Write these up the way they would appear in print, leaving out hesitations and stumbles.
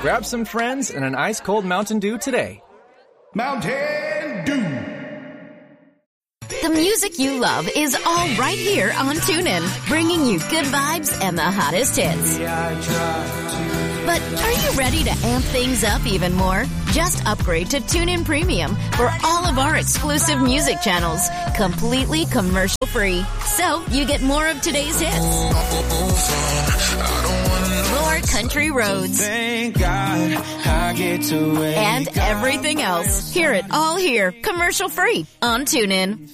Grab some friends and an ice-cold Mountain Dew today. Mountain Dew. The music you love is all right here on TuneIn, bringing you good vibes and the hottest hits. But are you ready to amp things up even more? Just upgrade to TuneIn Premium for all of our exclusive music channels, completely commercial-free. So you get more of today's hits, more country roads, Thank God I get to wake and everything else. Hear it all here, commercial-free on TuneIn.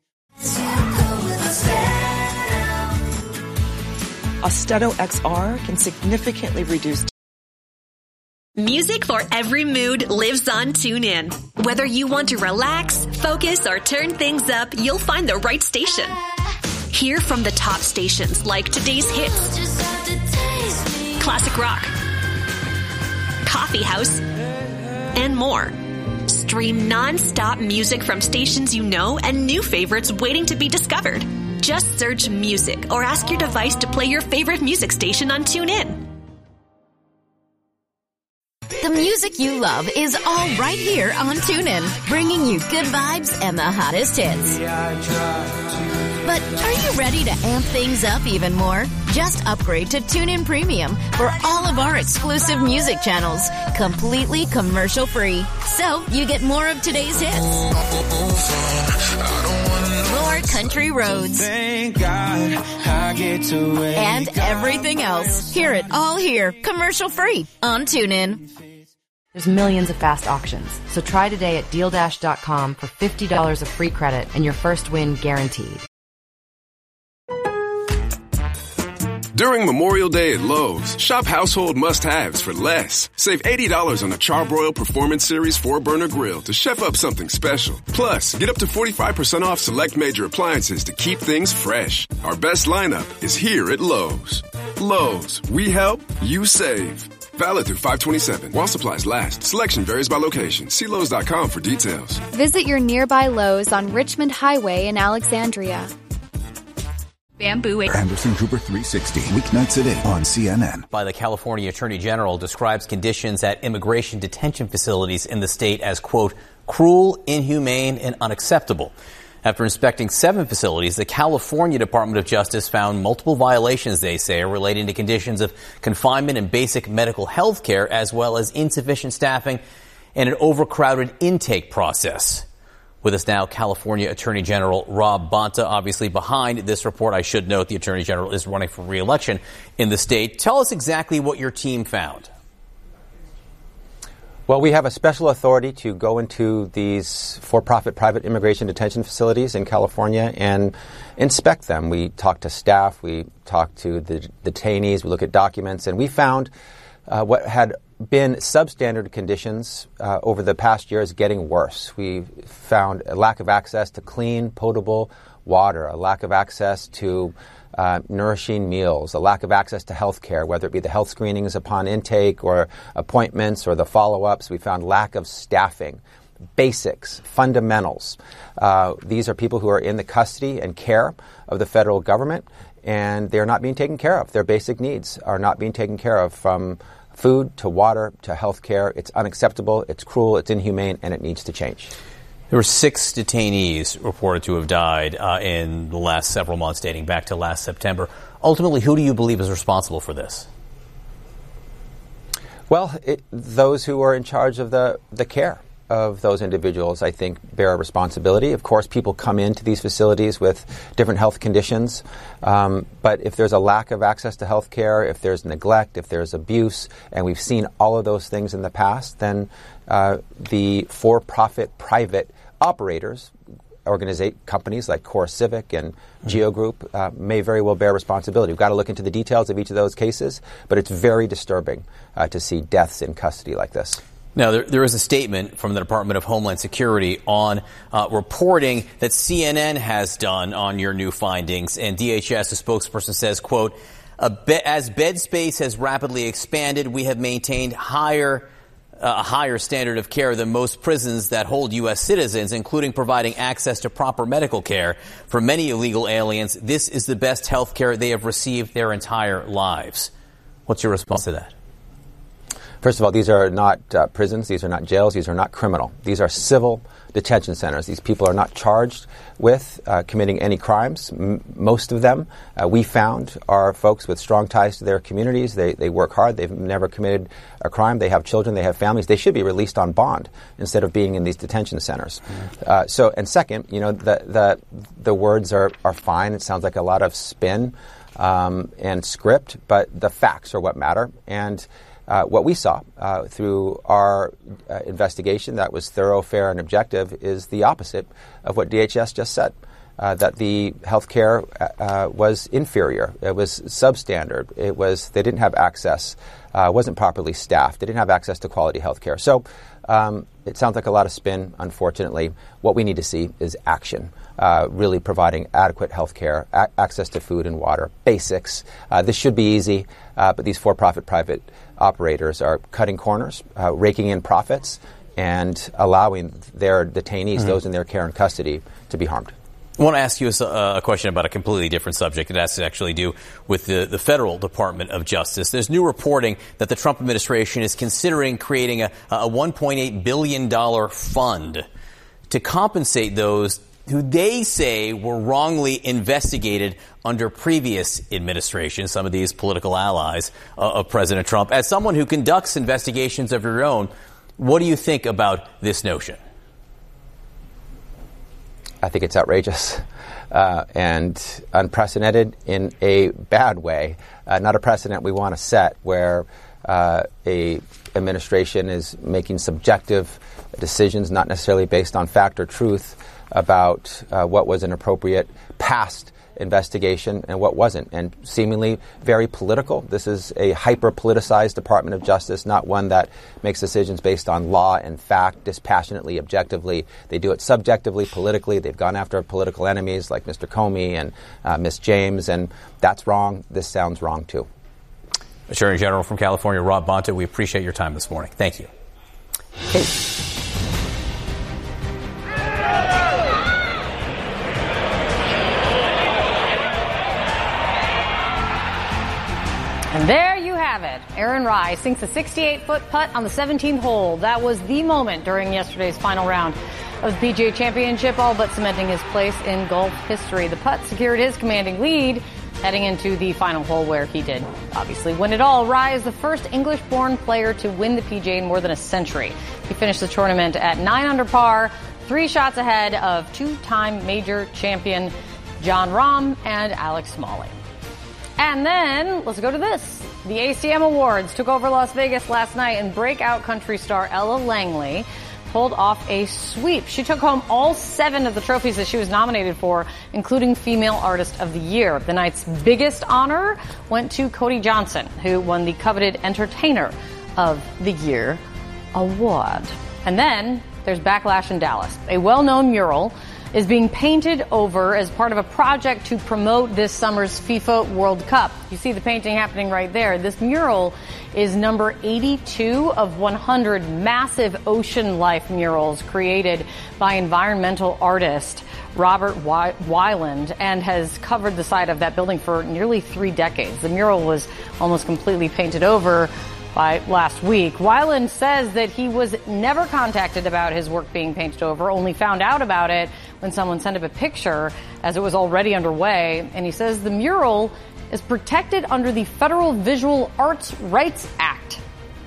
Austedo XR can significantly reduce. Music for every mood lives on TuneIn. Whether you want to relax, focus, or turn things up, you'll find the right station. Hear from the top stations like today's hits, classic rock, coffee house, and more. Stream non-stop music from stations you know and new favorites waiting to be discovered. Just search music or ask your device to play your favorite music station on TuneIn. The music you love is all right here on TuneIn, bringing you good vibes and the hottest hits. But are you ready to amp things up even more? Just upgrade to TuneIn Premium for all of our exclusive music channels, completely commercial-free. So you get more of today's hits, more country roads, Thank God I get to wake and everything else. Hear it all here, commercial-free on TuneIn. There's millions of fast auctions, so try today at DealDash.com for $50 of free credit and your first win guaranteed. During Memorial Day at Lowe's, shop household must-haves for less. Save $80 on a Charbroil Performance Series 4-burner grill to chef up something special. Plus, get up to 45% off select major appliances to keep things fresh. Our best lineup is here at Lowe's. Lowe's, we help, you save. Valid through 5/27. While supplies last. Selection varies by location. See Lowe's.com for details. Visit your nearby Lowe's on Richmond Highway in Alexandria. Bamboo. Anderson Cooper 360, weeknights at 8 on CNN. By the California Attorney General describes conditions at immigration detention facilities in the state as, quote, cruel, inhumane, and unacceptable. After inspecting 7 facilities, the California Department of Justice found multiple violations, they say, relating to conditions of confinement and basic medical health care, as well as insufficient staffing and an overcrowded intake process. With us now, California Attorney General Rob Bonta, obviously behind this report. I should note the Attorney General is running for re-election in the state. Tell us exactly what your team found. Well, we have a special authority to go into these for-profit private immigration detention facilities in California and inspect them. We talk to staff, we talk to the detainees, we look at documents, and we found what had been substandard conditions over the past years getting worse. We found a lack of access to clean, potable water, a lack of access to nourishing meals, a lack of access to health care, whether it be the health screenings upon intake or appointments or the follow-ups. We found lack of staffing, basics, fundamentals. These are people who are in the custody and care of the federal government, and they're not being taken care of. Their basic needs are not being taken care of, from food to water to health care. It's unacceptable, it's cruel, it's inhumane, and it needs to change. There were 6 detainees reported to have died in the last several months, dating back to last September. Ultimately, who do you believe is responsible for this? Well, those who are in charge of the care of those individuals, I think, bear a responsibility. Of course, people come into these facilities with different health conditions, but if there's a lack of access to health care, if there's neglect, if there's abuse, and we've seen all of those things in the past, then the for-profit private operators, companies like CoreCivic and Geo Group, may very well bear responsibility. We've got to look into the details of each of those cases, but it's very disturbing to see deaths in custody like this. Now, there is a statement from the Department of Homeland Security on reporting that CNN has done on your new findings. And DHS, a spokesperson, says, quote, as bed space has rapidly expanded, we have maintained a higher standard of care than most prisons that hold U.S. citizens, including providing access to proper medical care. For many illegal aliens, this is the best health care they have received their entire lives. What's your response to that? First of all, these are not prisons. These are not jails. These are not criminal. These are civil detention centers. These people are not charged with committing any crimes. Most of them, we found, are folks with strong ties to their communities. They work hard. They've never committed a crime. They have children. They have families. They should be released on bond instead of being in these detention centers. And second, the words are fine. It sounds like a lot of spin and script, but the facts are what matter. And what we saw through our investigation that was thorough, fair, and objective is the opposite of what DHS just said, that the health care was inferior. It was substandard. They didn't have access, wasn't properly staffed. They didn't have access to quality health care. So it sounds like a lot of spin, unfortunately. What we need to see is action, really providing adequate health care, access to food and water, basics. This should be easy, but these for-profit private operators are cutting corners, raking in profits, and allowing their detainees, those in their care and custody, to be harmed. I want to ask you a question about a completely different subject. It has to actually do with the Federal Department of Justice. There's new reporting that the Trump administration is considering creating a $1.8 billion fund to compensate those who they say were wrongly investigated under previous administrations, some of these political allies of President Trump. As someone who conducts investigations of your own, what do you think about this notion? I think it's outrageous and unprecedented in a bad way, not a precedent we want to set where a administration is making subjective decisions, not necessarily based on fact or truth, about what was an appropriate past investigation and what wasn't, and seemingly very political. This is a hyper-politicized Department of Justice, not one that makes decisions based on law and fact, dispassionately, objectively. They do it subjectively, politically. They've gone after political enemies like Mr. Comey and Ms. James, and that's wrong. This sounds wrong, too. Attorney General from California, Rob Bonta, we appreciate your time this morning. Thank you. Okay. And there you have it. Aaron Rai sinks a 68-foot putt on the 17th hole. That was the moment during yesterday's final round of the PGA Championship, all but cementing his place in golf history. The putt secured his commanding lead heading into the final hole, where he did obviously win it all. Rai is the first English-born player to win the PGA in more than a century. He finished the tournament at 9 under par, 3 shots ahead of two-time major champion Jon Rahm and Alex Smalley. And then, let's go to this. The ACM Awards took over Las Vegas last night, and breakout country star Ella Langley pulled off a sweep. She took home all 7 of the trophies that she was nominated for, including Female Artist of the Year. The night's biggest honor went to Cody Johnson, who won the coveted Entertainer of the Year award. And then, there's backlash in Dallas. A well-known mural is being painted over as part of a project to promote this summer's FIFA World Cup. You see the painting happening right there. This mural is number 82 of 100 massive ocean life murals created by environmental artist Robert Weiland, and has covered the side of that building for nearly 3 decades. The mural was almost completely painted over by last week. Weiland says that he was never contacted about his work being painted over, only found out about it when someone sent him a picture as it was already underway. And he says the mural is protected under the Federal Visual Arts Rights Act.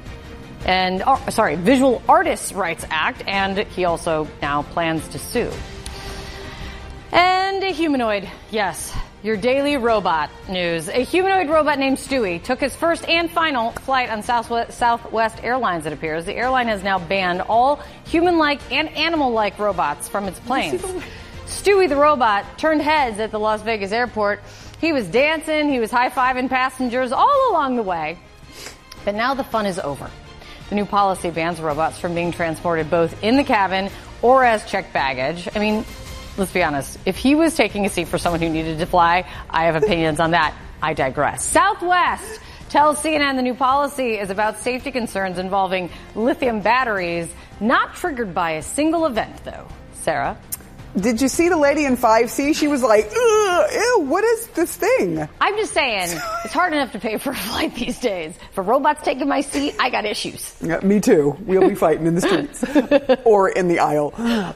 Visual Artists Rights Act, and he also now plans to sue. And a humanoid, yes, your daily robot news. A humanoid robot named Stewie took his first and final flight on Southwest Airlines, it appears. The airline has now banned all human-like and animal-like robots from its planes. Stewie the robot turned heads at the Las Vegas airport. He was dancing, he was high-fiving passengers all along the way. But now the fun is over. The new policy bans robots from being transported both in the cabin or as checked baggage. I mean, let's be honest. If he was taking a seat for someone who needed to fly, I have opinions on that. I digress. Southwest tells CNN the new policy is about safety concerns involving lithium batteries, not triggered by a single event, though. Sarah? Did you see the lady in 5C? She was like, ew, what is this thing? I'm just saying, it's hard enough to pay for a flight these days. For robots taking my seat, I got issues. Yeah, me too. We'll be fighting in the streets. Or in the aisle.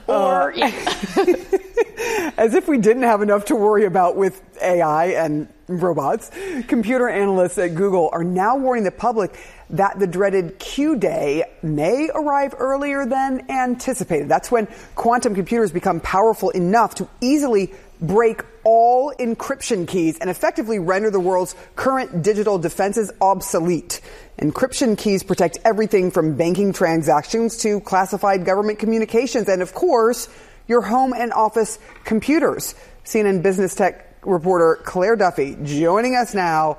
As if we didn't have enough to worry about with AI and robots, computer analysts at Google are now warning the public that the dreaded Q-Day may arrive earlier than anticipated. That's when quantum computers become powerful enough to easily break all encryption keys and effectively render the world's current digital defenses obsolete. Encryption keys protect everything from banking transactions to classified government communications and, of course, your home and office computers. CNN Business Tech reporter Claire Duffy joining us now.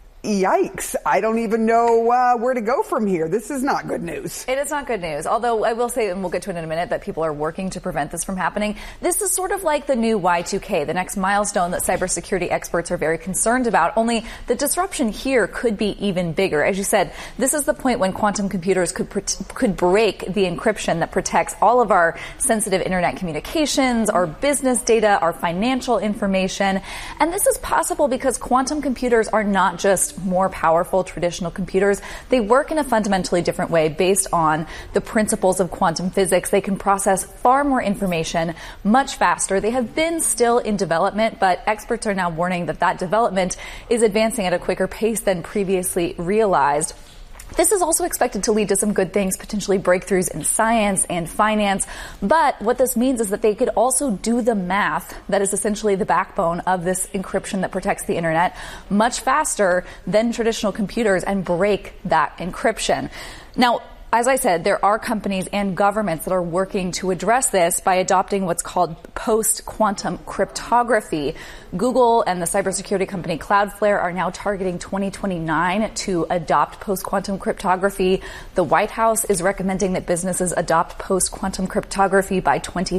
Yikes. I don't even know where to go from here. This is not good news. It is not good news. Although I will say, and we'll get to it in a minute, that people are working to prevent this from happening. This is sort of like the new Y2K, the next milestone that cybersecurity experts are very concerned about. Only the disruption here could be even bigger. As you said, this is the point when quantum computers could break the encryption that protects all of our sensitive internet communications, our business data, our financial information. And this is possible because quantum computers are not just more powerful traditional computers. They work in a fundamentally different way based on the principles of quantum physics. They can process far more information much faster. They have been still in development, but experts are now warning that that development is advancing at a quicker pace than previously realized. This is also expected to lead to some good things, potentially breakthroughs in science and finance. But what this means is that they could also do the math that is essentially the backbone of this encryption that protects the internet much faster than traditional computers and break that encryption. Now, as I said, there are companies and governments that are working to address this by adopting what's called post-quantum cryptography. Google and the cybersecurity company Cloudflare are now targeting 2029 to adopt post-quantum cryptography. The White House is recommending that businesses adopt post-quantum cryptography by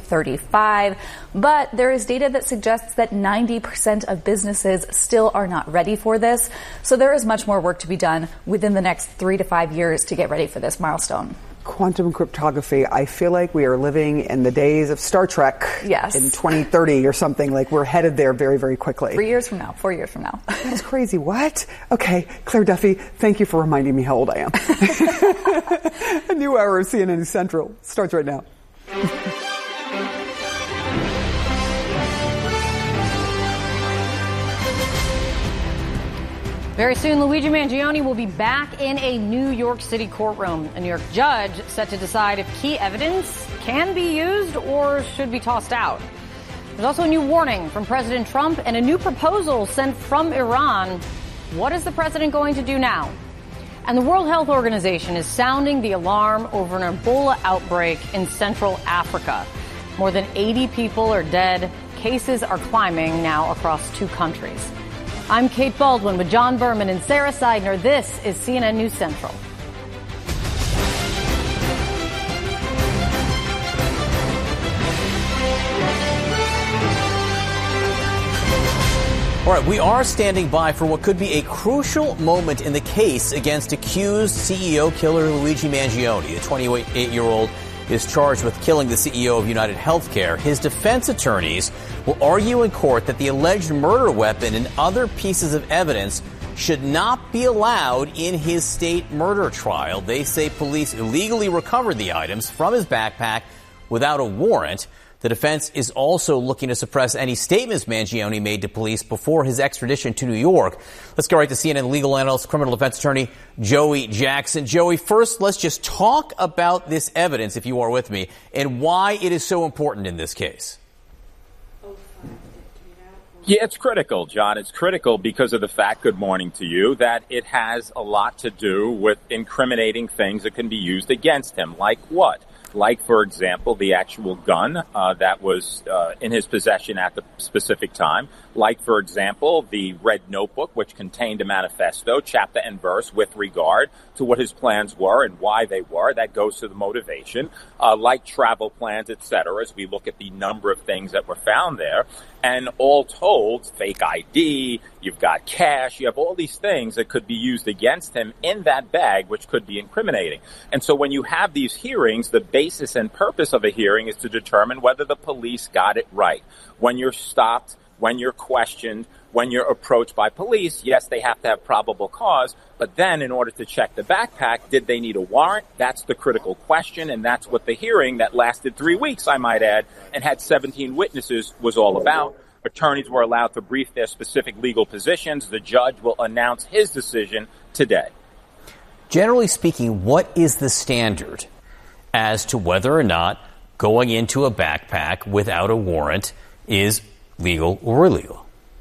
2035. But there is data that suggests that 90% of businesses still are not ready for this. So there is much more work to be done within the next 3 to 5 years to get ready for this milestone. Quantum cryptography. I feel like we are living in the days of Star Trek. Yes. In 2030 or something. Like we're headed there very, very quickly. 3 years from now, 4 years from now. That's crazy. What? Okay. Claire Duffy, thank you for reminding me how old I am. A new hour of CNN News Central starts right now. Very soon, Luigi Mangione will be back in a New York City courtroom. A New York judge set to decide if key evidence can be used or should be tossed out. There's also a new warning from President Trump and a new proposal sent from Iran. What is the president going to do now? And the World Health Organization is sounding the alarm over an Ebola outbreak in Central Africa. More than 80 people are dead. Cases are climbing now across 2 countries. I'm Kate Baldwin with John Berman and Sarah Seidner. This is CNN News Central. All right, we are standing by for what could be a crucial moment in the case against accused CEO killer Luigi Mangione. The 28-year-old is charged with killing the CEO of United Healthcare. His defense attorneys will argue in court that the alleged murder weapon and other pieces of evidence should not be allowed in his state murder trial. They say police illegally recovered the items from his backpack without a warrant. The defense is also looking to suppress any statements Mangione made to police before his extradition to New York. Let's go right to CNN legal analyst, criminal defense attorney Joey Jackson. Joey, first, let's just talk about this evidence, if you are with me, and why it is so important in this case. Yeah, it's critical, John. It's critical because of the fact, good morning to you, that it has a lot to do with incriminating things that can be used against him. Like what? Like, for example, the actual gun that was in his possession at the specific time. Like, for example, the red notebook, which contained a manifesto, chapter and verse, with regard to what his plans were and why they were. That goes to the motivation. Like travel plans, etc., as we look at the number of things that were found there. And all told, fake ID, you've got cash, you have all these things that could be used against him in that bag, which could be incriminating. And so when you have these hearings, the basis and purpose of a hearing is to determine whether the police got it right. When you're stopped, when you're questioned, when you're approached by police, yes, they have to have probable cause. But then in order to check the backpack, did they need a warrant? That's the critical question. And that's what the hearing that lasted 3 weeks, I might add, and had 17 witnesses was all about. Attorneys were allowed to brief their specific legal positions. The judge will announce his decision today. Generally speaking, what is the standard as to whether or not going into a backpack without a warrant is legal or illegal?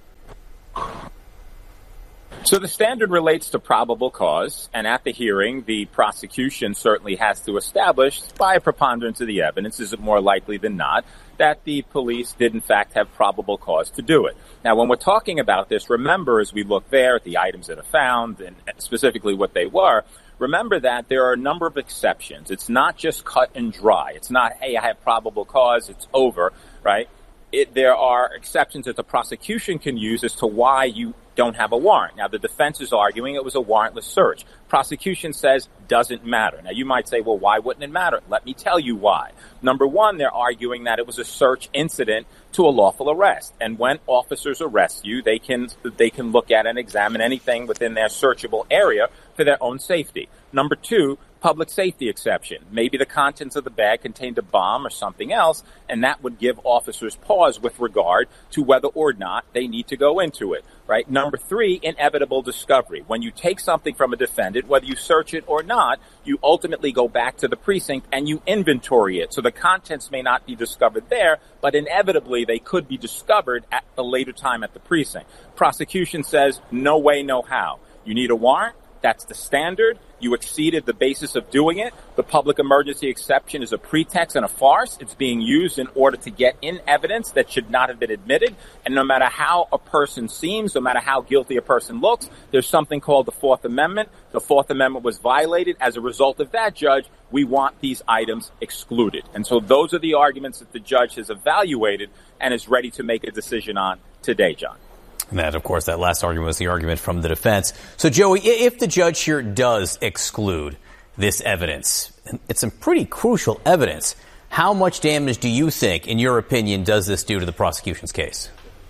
So the standard relates to probable cause, and at the hearing, the prosecution certainly has to establish, by a preponderance of the evidence, is it more likely than not, that the police did in fact have probable cause to do it. Now, when we're talking about this, remember, as we look there at the items that are found, and specifically what they were, remember that there are a number of exceptions. It's not just cut and dry. It's not, hey, I have probable cause, it's over, right? There are exceptions that the prosecution can use as to why you don't have a warrant. Now, the defense is arguing it was a warrantless search. Prosecution says doesn't matter. Now, you might say, well, why wouldn't it matter? Let me tell you why. Number one, they're arguing that it was a search incident to a lawful arrest. And when officers arrest you, they can look at and examine anything within their searchable area for their own safety. Number two, public safety exception. Maybe the contents of the bag contained a bomb or something else, and that would give officers pause with regard to whether or not they need to go into it, right? Number three, inevitable discovery. When you take something from a defendant, whether you search it or not, you ultimately go back to the precinct and you inventory it. So the contents may not be discovered there, but inevitably they could be discovered at a later time at the precinct. Prosecution says, no way, no how. You need a warrant. That's the standard. You exceeded the basis of doing it. The public emergency exception is a pretext and a farce. It's being used in order to get in evidence that should not have been admitted. And no matter how a person seems, no matter how guilty a person looks, there's something called the Fourth Amendment. The Fourth Amendment was violated. As a result of that, Judge, we want these items excluded. And so those are the arguments that the judge has evaluated and is ready to make a decision on today, John. And that, of course, that last argument was the argument from the defense. So, Joey, if the judge here does exclude this evidence, it's some pretty crucial evidence, how much damage do you think, in your opinion, does this do to the prosecution's case?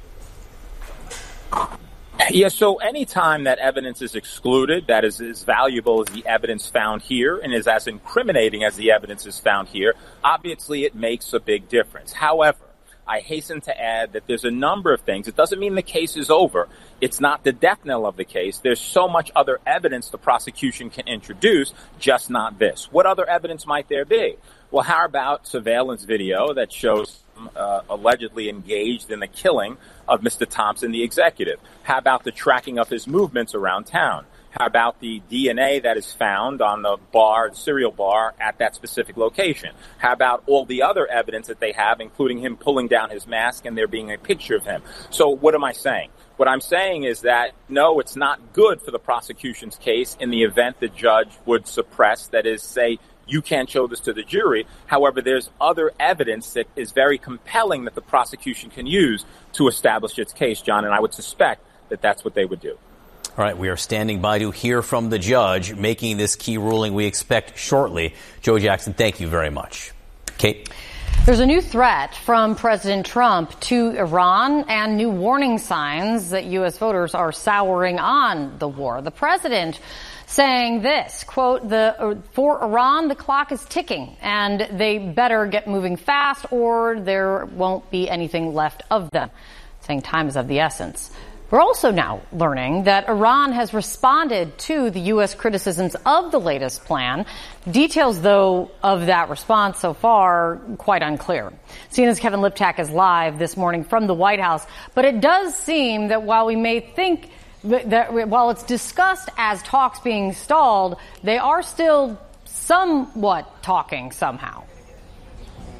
Yeah, so any time that evidence is excluded that is as valuable as the evidence found here and is as incriminating as the evidence is found here, obviously it makes a big difference. However, I hasten to add that there's a number of things. It doesn't mean the case is over. It's not the death knell of the case. There's so much other evidence the prosecution can introduce, just not this. What other evidence might there be? Well, how about surveillance video that shows allegedly engaged in the killing of Mr. Thompson, the executive? How about the tracking of his movements around town? How about the DNA that is found on the cereal bar at that specific location? How about all the other evidence that they have, including him pulling down his mask and there being a picture of him? So what am I saying? What I'm saying is that, no, it's not good for the prosecution's case in the event the judge would suppress, that is, say, you can't show this to the jury. However, there's other evidence that is very compelling that the prosecution can use to establish its case, John, and I would suspect that that's what they would do. All right, we are standing by to hear from the judge making this key ruling we expect shortly. Joe Jackson, thank you very much. Kate? There's a new threat from President Trump to Iran and new warning signs that U.S. voters are souring on the war. The president saying this, quote, for Iran, the clock is ticking and they better get moving fast or there won't be anything left of them, saying time is of the essence. We're also now learning that Iran has responded to the U.S. criticisms of the latest plan. Details, though, of that response so far, quite unclear. CNN's Kevin Liptak is live this morning from the White House. But it does seem that while we may think that while it's discussed as talks being stalled, they are still somewhat talking somehow.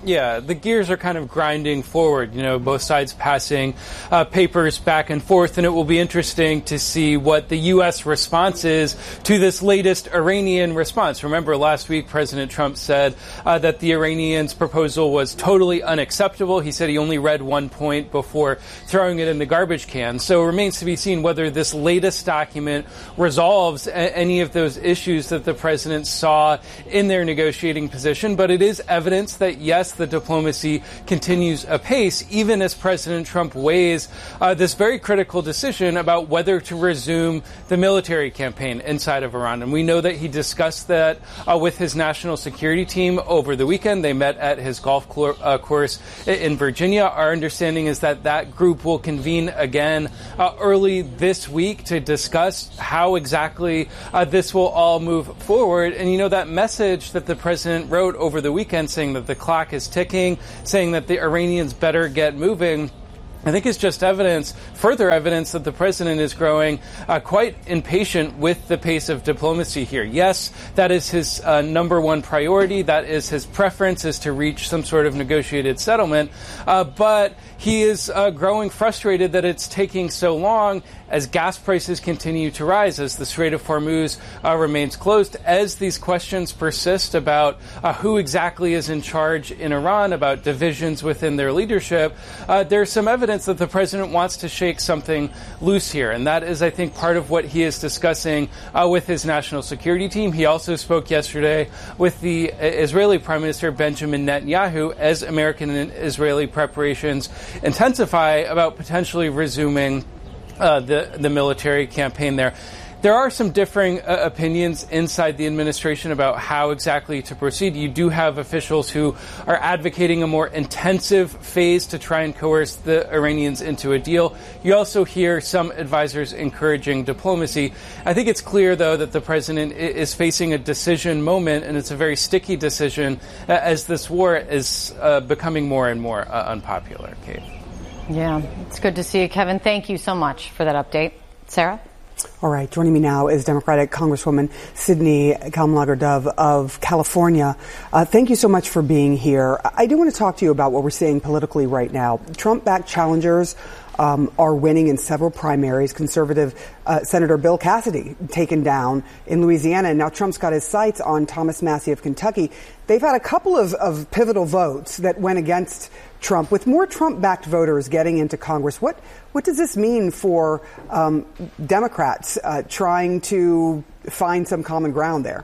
Yeah, the gears are kind of grinding forward, both sides passing papers back and forth, and it will be interesting to see what the U.S. response is to this latest Iranian response. Remember, last week, President Trump said that the Iranians' proposal was totally unacceptable. He said he only read one point before throwing it in the garbage can. So it remains to be seen whether this latest document resolves any of those issues that the president saw in their negotiating position. But it is evidence that, yes, the diplomacy continues apace, even as President Trump weighs this very critical decision about whether to resume the military campaign inside of Iran. And we know that he discussed that with his national security team over the weekend. They met at his golf course in Virginia. Our understanding is that that group will convene again early this week to discuss how exactly this will all move forward. And, that message that the president wrote over the weekend saying that the clock is ticking, saying that the Iranians better get moving, I think is just further evidence that the president is growing quite impatient with the pace of diplomacy here. Yes, that is his number one priority. That is his preference, is to reach some sort of negotiated settlement. But he is growing frustrated that it's taking so long as gas prices continue to rise, as the Strait of Hormuz remains closed, as these questions persist about who exactly is in charge in Iran, about divisions within their leadership. There's some evidence that the president wants to shake something loose here. And that is, I think, part of what he is discussing with his national security team. He also spoke yesterday with the Israeli Prime Minister Benjamin Netanyahu as American and Israeli preparations intensify about potentially resuming the military campaign there. There are some differing opinions inside the administration about how exactly to proceed. You do have officials who are advocating a more intensive phase to try and coerce the Iranians into a deal. You also hear some advisors encouraging diplomacy. I think it's clear, though, that the president is facing a decision moment, and it's a very sticky decision as this war is becoming more and more unpopular, Kate. Yeah, it's good to see you, Kevin. Thank you so much for that update. Sarah? All right. Joining me now is Democratic Congresswoman Sydney Kamlager-Dove of California. Thank you so much for being here. I do want to talk to you about what we're seeing politically right now. Trump-backed challengers are winning in several primaries. Conservative Senator Bill Cassidy taken down in Louisiana. And now Trump's got his sights on Thomas Massie of Kentucky. They've had a couple of pivotal votes that went against Trump. With more Trump-backed voters getting into Congress, what does this mean for Democrats trying to find some common ground there?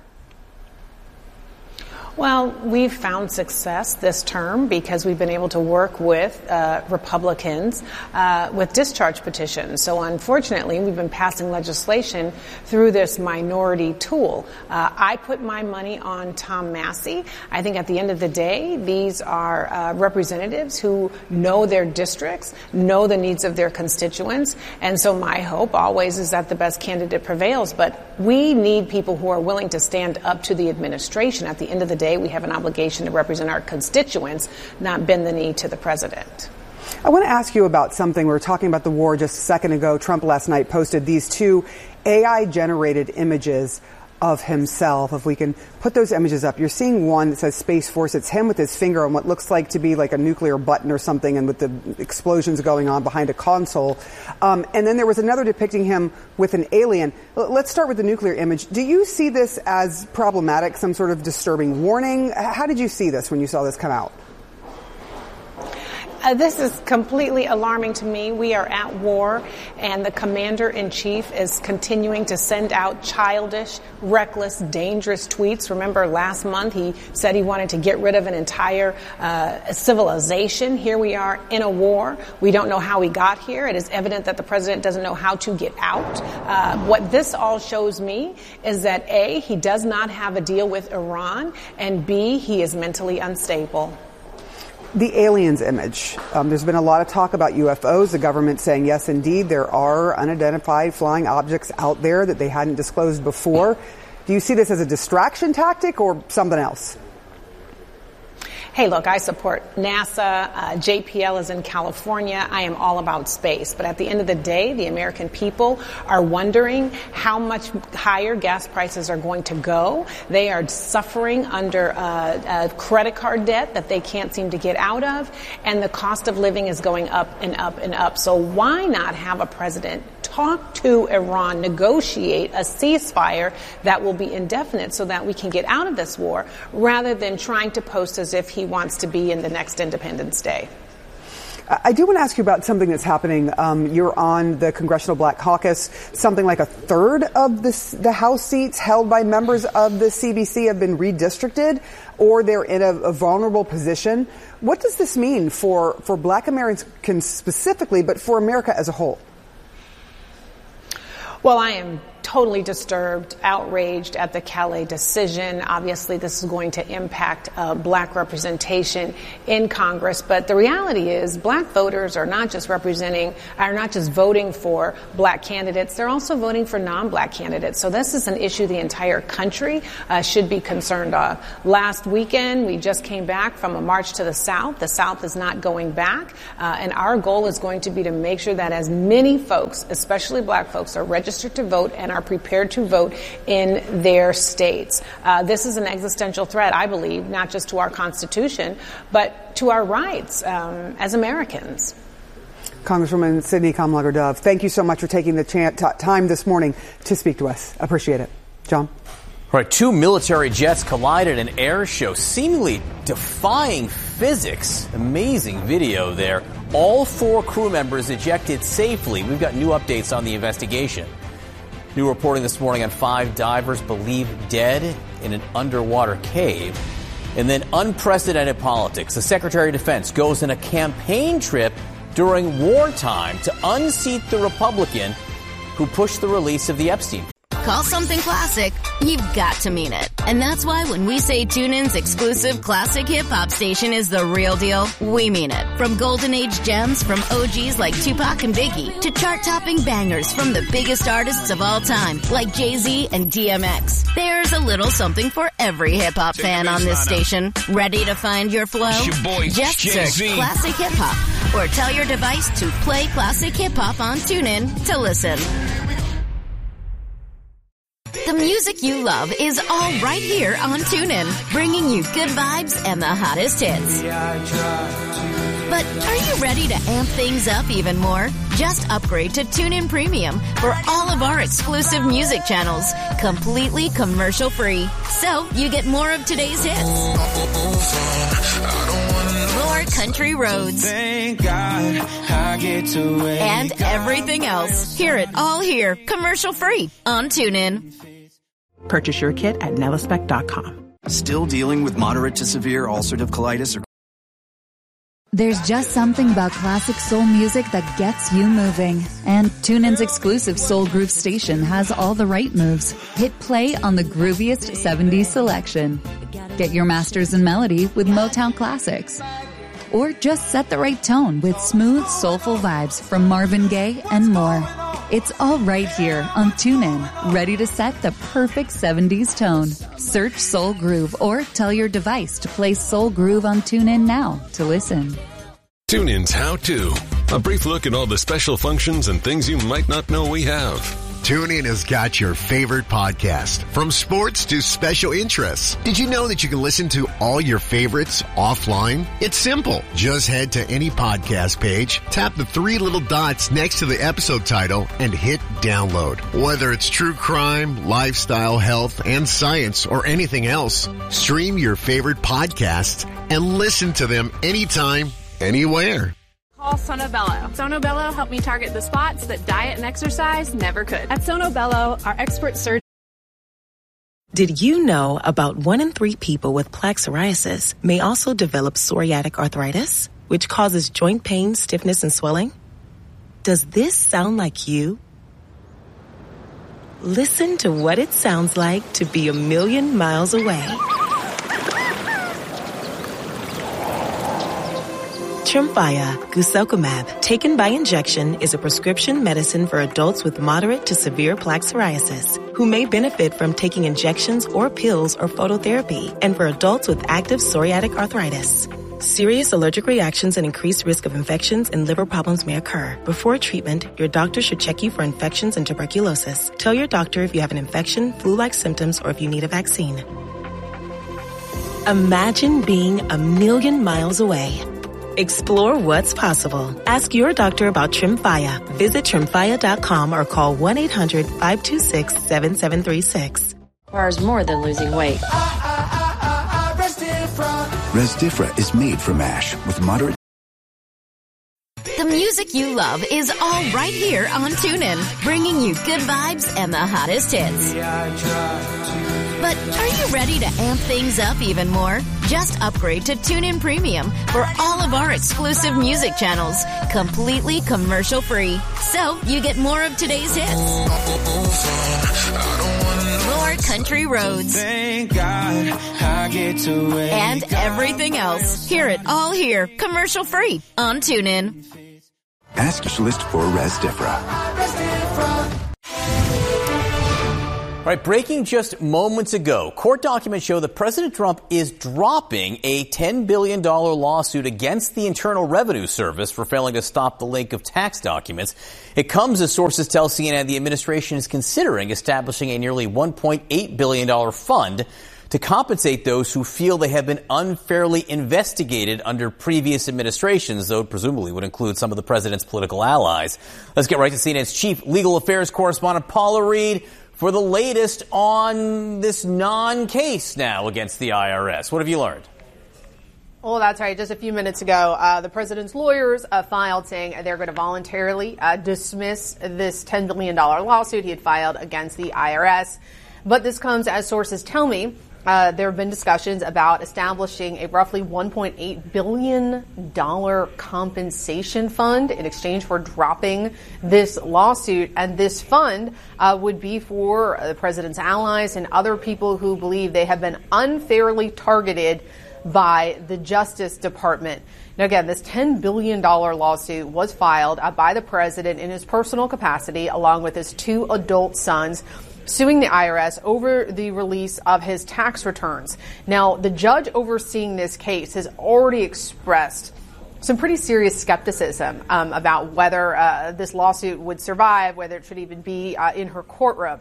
Well, we've found success this term because we've been able to work with Republicans with discharge petitions. So unfortunately, we've been passing legislation through this minority tool. I put my money on Tom Massie. I think at the end of the day, these are representatives who know their districts, know the needs of their constituents. And so my hope always is that the best candidate prevails. But we need people who are willing to stand up to the administration. At the end of the day, we have an obligation to represent our constituents, not bend the knee to the president. I want to ask you about something. We were talking about the war just a second ago. Trump last night posted these two AI-generated images of himself. If we can put those images up, you're seeing one that says Space Force. It's him with his finger on what looks like to be like a nuclear button or something, and with the explosions going on behind a console. And then there was another depicting him with an alien. Let's start with the nuclear image. Do you see this as problematic, some sort of disturbing warning? How did you see this when you saw this come out? This is completely alarming to me. We are at war, and the commander-in-chief is continuing to send out childish, reckless, dangerous tweets. Remember, last month he said he wanted to get rid of an entire civilization. Here we are in a war. We don't know how we got here. It is evident that the president doesn't know how to get out. What this all shows me is that, A, he does not have a deal with Iran, and B, he is mentally unstable. The aliens image. There's been a lot of talk about UFOs. The government saying, yes, indeed, there are unidentified flying objects out there that they hadn't disclosed before. Do you see this as a distraction tactic or something else? Hey, look, I support NASA. JPL is in California. I am all about space. But at the end of the day, the American people are wondering how much higher gas prices are going to go. They are suffering under a credit card debt that they can't seem to get out of. And the cost of living is going up and up and up. So why not have a president talk to Iran, negotiate a ceasefire that will be indefinite so that we can get out of this war, rather than trying to post as if he wants to be in the next Independence Day. I do want to ask you about something that's happening. You're on the Congressional Black Caucus. Something like a third of the House seats held by members of the CBC have been redistricted, or they're in a vulnerable position. What does this mean for Black Americans specifically, but for America as a whole? Well, I am totally disturbed, outraged at the Calais decision. Obviously, this is going to impact black representation in Congress. But the reality is black voters are not just voting for black candidates. They're also voting for non-black candidates. So this is an issue the entire country should be concerned of. Last weekend, we just came back from a march to the South. The South is not going back. And our goal is going to be to make sure that as many folks, especially black folks, are registered to vote and are prepared to vote in their states. This is an existential threat, I believe, not just to our Constitution, but to our rights as Americans. Congresswoman Sydney Kamlager-Dove, thank you so much for taking the time this morning to speak to us. Appreciate it. John? All right, two military jets collided in an air show, seemingly defying physics. Amazing video there. All 4 crew members ejected safely. We've got new updates on the investigation. New reporting this morning on 5 divers believed dead in an underwater cave. And then unprecedented politics. The Secretary of Defense goes on a campaign trip during wartime to unseat the Republican who pushed the release of the Epstein. Call something classic, you've got to mean it. And that's why when we say TuneIn's exclusive classic hip-hop station is the real deal, we mean it. From golden age gems from OGs like Tupac and Biggie to chart-topping bangers from the biggest artists of all time like Jay-Z and DMX. There's a little something for every hip-hop fan on this station. Ready to find your flow? Just search Classic Hip-Hop or tell your device to play Classic Hip-Hop on TuneIn to listen. The music you love is all right here on TuneIn, bringing you good vibes and the hottest hits. But are you ready to amp things up even more? Just upgrade to TuneIn Premium for all of our exclusive music channels, completely commercial-free. So you get more of today's hits, more country roads, Thank God I get to wake and everything else. Hear it all here, commercial-free on TuneIn. Purchase your kit at Nellispec.com. Still dealing with moderate to severe ulcerative colitis? There's just something about classic soul music that gets you moving. And TuneIn's exclusive Soul Groove station has all the right moves. Hit play on the grooviest 70s selection. Get your masters in melody with Motown classics. Or just set the right tone with smooth, soulful vibes from Marvin Gaye and more. It's all right here on TuneIn, ready to set the perfect 70s tone. Search Soul Groove or tell your device to play Soul Groove on TuneIn now to listen. TuneIn's How To. A brief look at all the special functions and things you might not know we have. TuneIn has got your favorite podcast, from sports to special interests. Did you know that you can listen to all your favorites offline? It's simple. Just head to any podcast page, tap the 3 little dots next to the episode title, and hit download. Whether it's true crime, lifestyle, health, and science, or anything else, stream your favorite podcasts and listen to them anytime, anywhere. Call Sono Bello. Sono Bello helped me target the spots that diet and exercise never could. At Sono Bello, our expert surgeon. Did you know about 1 in 3 people with plaque psoriasis may also develop psoriatic arthritis, which causes joint pain, stiffness, and swelling? Does this sound like you? Listen to what it sounds like to be a million miles away. Tremfya guselkumab, taken by injection, is a prescription medicine for adults with moderate to severe plaque psoriasis. who may benefit from taking injections or pills or phototherapy, and for adults with active psoriatic arthritis. Serious allergic reactions and increased risk of infections and liver problems may occur. Before treatment, your doctor should check you for infections and tuberculosis. Tell your doctor if you have an infection, flu-like symptoms, or if you need a vaccine. Imagine being 1,000,000 miles away. Explore what's possible. Ask your doctor about Tremfya. Visit Tremfya.com or call 1-800-526-7736. Requires more than losing weight. Resdifra is made for MASH with moderate. The music you love is all right here on TuneIn, bringing you good vibes and the hottest hits. But are you ready to amp things up even more? Just upgrade to TuneIn Premium for all of our exclusive music channels, completely commercial-free. So you get more of today's hits, more country roads, Thank God I get to wake and everything else. Hear it all here, commercial-free on TuneIn. Ask your specialist for Resdifra. All right, breaking just moments ago, court documents show that President Trump is dropping a $10 billion lawsuit against the Internal Revenue Service for failing to stop the leak of tax documents. It comes as sources tell CNN the administration is considering establishing a nearly $1.8 billion fund to compensate those who feel they have been unfairly investigated under previous administrations, though presumably would include some of the president's political allies. Let's get right to CNN's chief legal affairs correspondent, Paula Reed, for the latest on this non-case now against the IRS. What have you learned? Well, that's right. Just a few minutes ago, the president's lawyers filed saying they're going to voluntarily dismiss this $10 billion lawsuit he had filed against the IRS. But this comes, as sources tell me, there have been discussions about establishing a roughly $1.8 billion compensation fund in exchange for dropping this lawsuit. And this fund would be for the president's allies and other people who believe they have been unfairly targeted by the Justice Department. Now, again, this $10 billion lawsuit was filed by the president in his personal capacity, along with his two adult sons, suing the IRS over the release of his tax returns. Now, the judge overseeing this case has already expressed some pretty serious skepticism about whether this lawsuit would survive, whether it should even be in her courtroom.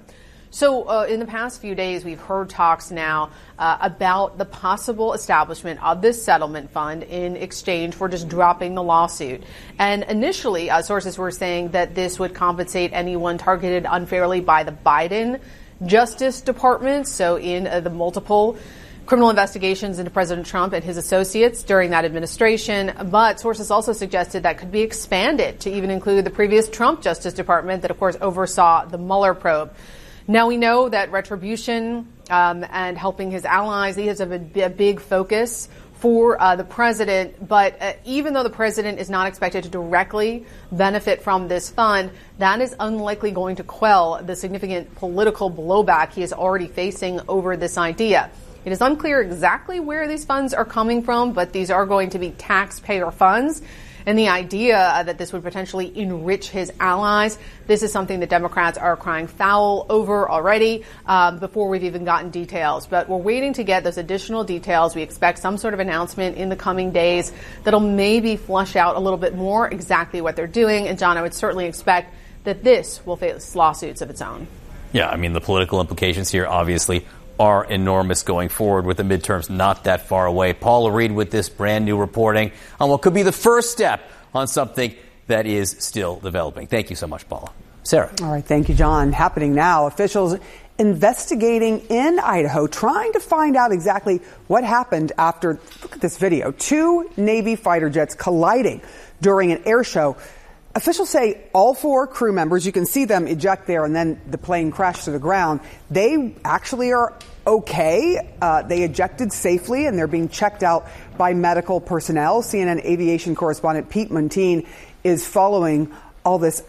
So in the past few days, we've heard talks now about the possible establishment of this settlement fund in exchange for just dropping the lawsuit. And initially, sources were saying that this would compensate anyone targeted unfairly by the Biden Justice Department. So in the multiple criminal investigations into President Trump and his associates during that administration. But sources also suggested that could be expanded to even include the previous Trump Justice Department that, of course, oversaw the Mueller probe. Now, we know that retribution and helping his allies, he has a big focus for the president. But even though the president is not expected to directly benefit from this fund, that is unlikely going to quell the significant political blowback he is already facing over this idea. It is unclear exactly where these funds are coming from, but these are going to be taxpayer funds. And the idea that this would potentially enrich his allies, this is something that Democrats are crying foul over already before we've even gotten details. But we're waiting to get those additional details. We expect some sort of announcement in the coming days that'll maybe flush out a little bit more exactly what they're doing. And, John, I would certainly expect that this will face lawsuits of its own. Yeah, I mean, the political implications here obviously are enormous going forward with the midterms not that far away. Paula Reed with this brand new reporting on what could be the first step on something that is still developing. Thank you so much, Paula. Sarah. All right. Thank you, John. Happening now. Officials investigating in Idaho, trying to find out exactly what happened after, look at this video, 2 Navy fighter jets colliding during an air show. Officials say all 4 crew members, you can see them eject there and then the plane crashed to the ground. They actually are okay. They ejected safely and they're being checked out by medical personnel. CNN aviation correspondent Pete Muntean is following all this.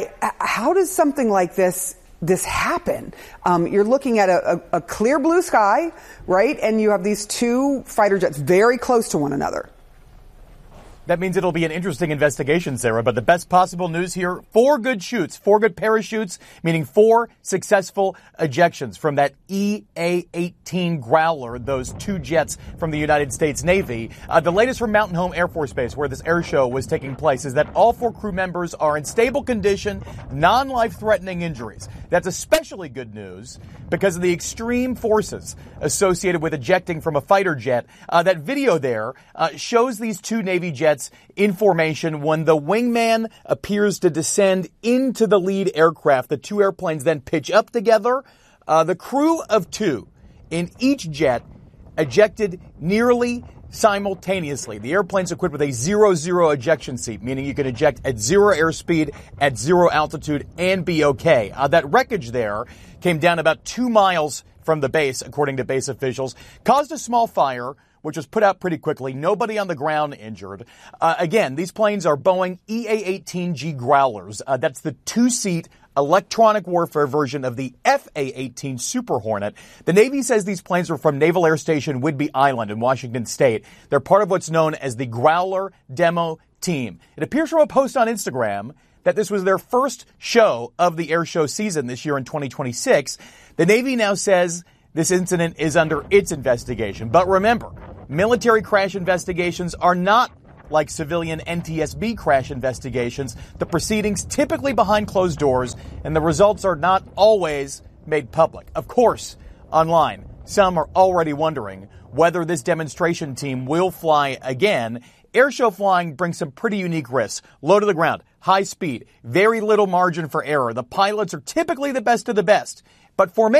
How does something like this happen? You're looking at a clear blue sky, right? And you have these 2 fighter jets very close to one another. That means it'll be an interesting investigation, Sarah, but the best possible news here, 4 good shoots, 4 good parachutes, meaning 4 successful ejections from that EA-18 Growler, those 2 jets from the United States Navy. The latest from Mountain Home Air Force Base, where this air show was taking place, is that all 4 crew members are in stable condition, non-life-threatening injuries. That's especially good news because of the extreme forces associated with ejecting from a fighter jet. That video there shows these 2 Navy jets in formation when the wingman appears to descend into the lead aircraft. The 2 airplanes then pitch up together. The crew of 2 in each jet ejected nearly simultaneously. The airplane's equipped with a 0-0 ejection seat, meaning you can eject at 0 airspeed, at 0 altitude, and be okay. That wreckage there came down about 2 miles from the base, according to base officials, caused a small fire, which was put out pretty quickly. Nobody on the ground injured. Again, these planes are Boeing EA-18G Growlers. That's the 2-seat electronic warfare version of the FA-18 Super Hornet. The Navy says these planes are from Naval Air Station Whidbey Island in Washington State. They're part of what's known as the Growler Demo Team. It appears from a post on Instagram that this was their first show of the air show season this year in 2026. The Navy now says this incident is under its investigation. But remember, military crash investigations are not like civilian NTSB crash investigations. The proceedings typically behind closed doors, and the results are not always made public. Of course, online, some are already wondering whether this demonstration team will fly again. Airshow flying brings some pretty unique risks. Low to the ground, high speed, very little margin for error. The pilots are typically the best of the best. But formation